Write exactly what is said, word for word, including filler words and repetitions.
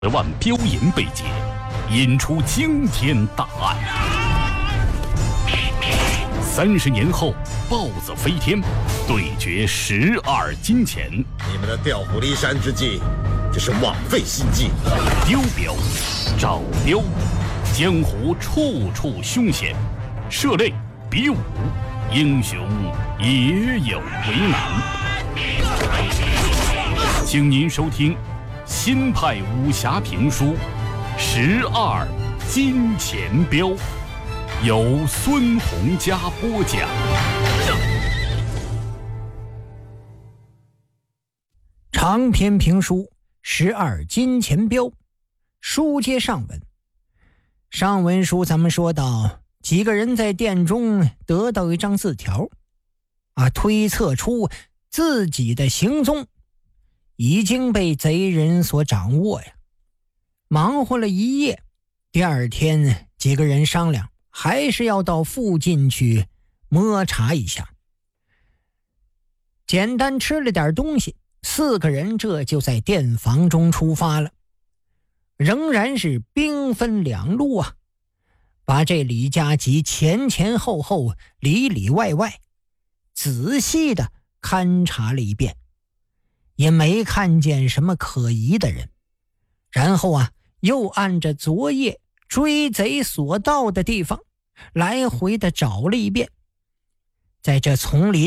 百万标银被劫，引出惊天大案。三十年后，豹子飞天，对决十二金钱。 你们的调虎离山之计，这是枉费心机。 丢镖、找镖，江湖处处凶险，涉猎比武，英雄也有为难。请您收听新派武侠评书《十二金钱镖》，由孙洪嘉播讲。 长篇评书《十二金钱镖》，书接上文。上文书咱们说到，几个人在店中得到一张字条，啊，推测出自己的行踪已经被贼人所掌握呀。忙活了一夜，第二天几个人商量，还是要到附近去摸查一下。简单吃了点东西，四个人这就在店房中出发了。仍然是兵分两路啊，把这李家集前前后后里里外外仔细的勘察了一遍，也没看见什么可疑的人。然后啊，又按着昨夜追贼所到的地方来回的找了一遍。在这丛林